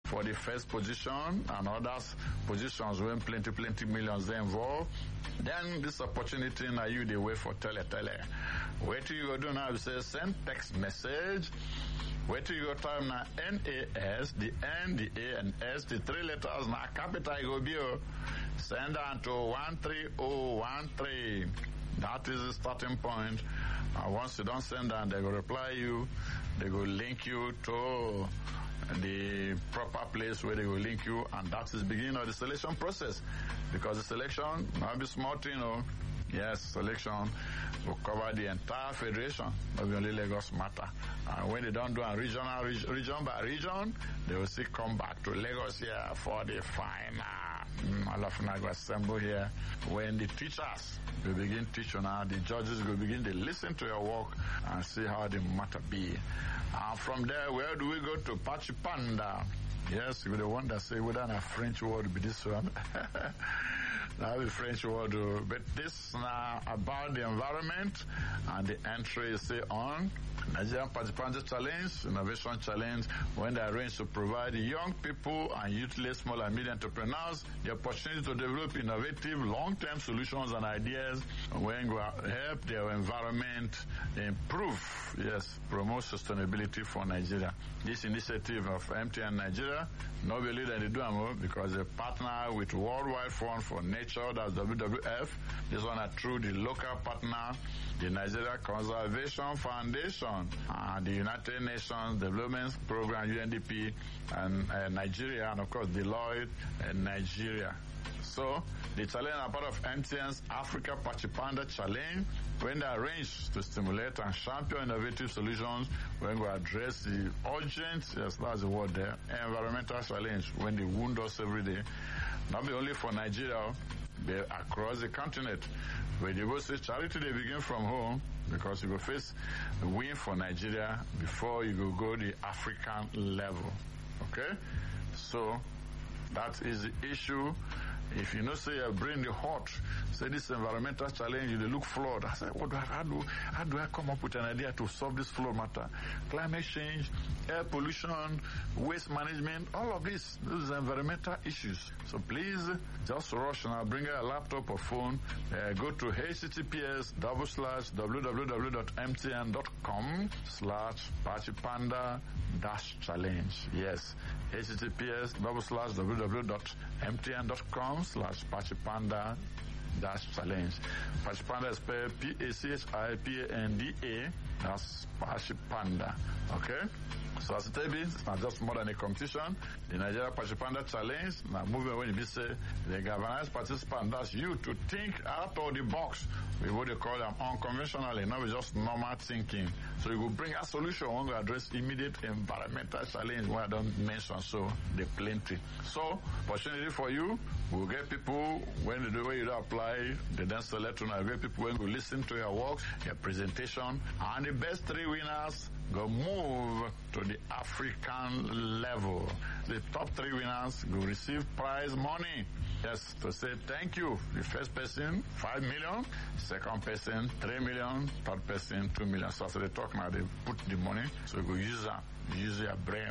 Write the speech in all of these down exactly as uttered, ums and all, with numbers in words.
for the first position and others positions when plenty, plenty millions they involved. Then this opportunity now you the way for tele tele. Wait till you go do now, you say send text message. Wait till you go time now N A S, the N, the A and S, the three letters now capital you go be. Send on to one three oh one three. That is the starting point. And once you don't send that, they will reply you. They will link you to the proper place where they will link you, and that is the beginning of the selection process. Because the selection might be small, you know. Yes, selection will cover the entire federation, not only Lagos matter. And when they don't do a regional, region, region by region, they will still come back to Lagos here for the final. Mm, all of them will assemble here. When the teachers will begin teaching now, the judges will begin to listen to your work and see how the matter be. And from there, where do we go to Pachipanda? Yes, you're the one that say whether a French word be this one. Now the French word, but this now about the environment and the entry is say on Nigerian Pachipanda Challenge, Innovation Challenge, when they arrange to provide young people and youth-led small and medium entrepreneurs the opportunity to develop innovative long-term solutions and ideas when we help their environment improve, yes, promote sustainability for Nigeria. This initiative of M T N Nigeria, no believe that they do them because they partner with Worldwide Fund for Nature, that's W W F. This one are through the local partner, the Nigeria Conservation Foundation, and the United Nations Development Program, U N D P, and uh, Nigeria, and of course Deloitte and Nigeria. So, the challenge are part of M T N's Africa Pachipanda Challenge, when they arrange to stimulate and champion innovative solutions when we address the urgent, yes, that's the word there, environmental challenge when they wound us every day. Not only for Nigeria, but across the continent. When you go say charity, they begin from home, because you go face the win for Nigeria before you go go the African level. Okay? So, that is the issue. If you know, say you bring the hot, say this environmental challenge, you look flawed. I say, what do I, how do how do I come up with an idea to solve this flawed matter? Climate change, air pollution, waste management, all of this, these are environmental issues. So please, just rush and I'll bring a laptop or phone. Uh, go to H T T P S double slash w w w dot m t n dot com slash Pachipanda dash challenge. Yes, H T T P S double slash w w w dot m t n dot com slash Pachipanda dash challenge. Pachipanda is spelled P A C H I P A N D A. That's Pachipanda. Okay? So as it is, it's not just more than a competition. The Nigeria Pachipanda Challenge, now moving when you say the galvanized participant, that's you to think out of the box. We would call them unconventionally, not just normal thinking. So you will bring a solution when we address immediate environmental challenge where I don't mention so the plenty. So opportunity for you, we'll get people when you do when you do apply, they then select and get people when you listen to your work, your presentation, and the best three winners go move to the African level. The top three winners will receive prize money. Yes, to say thank you. The first person, five million. Second person, three million. Third person, two million. So after they talk now, they put the money. So you go use that. Use your brain.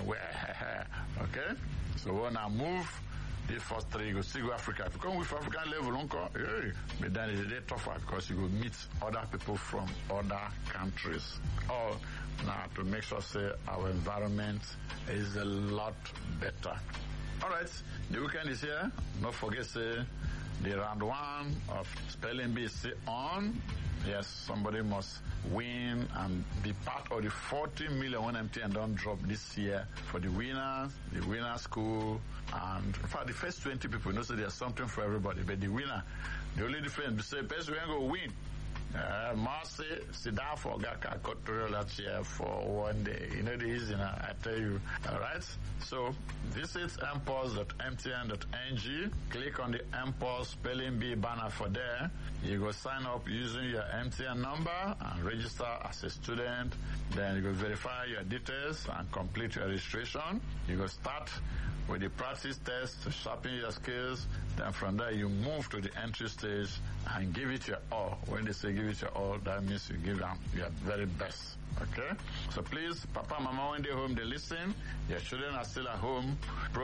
Okay? So when I move, the first three, you go see go Africa. If you come with African level, don't come, hey, but then it's a little tougher because you will meet other people from other countries. All now to make sure say our environment is a lot better. All right, the weekend is here. Don't forget say the round one of spelling bee is on. Yes, somebody must win and be part of the forty million when M T N don't drop this year for the winners, the winner school, and in fact the first twenty people, you know, so there's something for everybody, but the winner, the only difference is say best we ain't go win. Uh, Marcy, sit down for Gaka Kotoriol that year for one day. You know the easy now, I tell you. Alright? So, visit m pulse dot m t n dot n g. Click on the M Pulse Spelling Bee banner for there. You go sign up using your M T N number and register as a student. Then you go verify your details and complete your registration. You go start with the practice test to sharpen your skills. Then from there you move to the entry stage and give it your all. When they say give it your all, that means you give them your very best. Okay? So please, Papa, Mama, when they're home, they listen. Your children are still at home.